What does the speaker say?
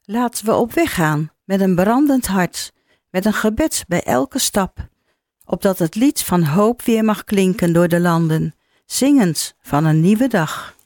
Laten we op weg gaan met een brandend hart, met een gebed bij elke stap, opdat het lied van hoop weer mag klinken door de landen, zingend van een nieuwe dag.